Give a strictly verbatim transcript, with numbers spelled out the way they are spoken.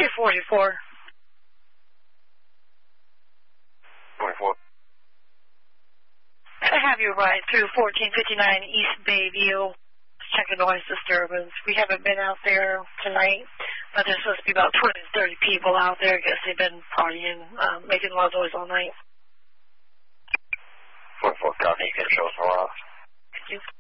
forty-four. twenty-four. I have you right through fourteen fifty-nine East Bayview. Check the noise disturbance. We haven't been out there tonight, but there's supposed to be about twenty to thirty people out there. I guess they've been partying, um, making a lot of noise all night. twenty-four, copy. You can show us more off. Thank you.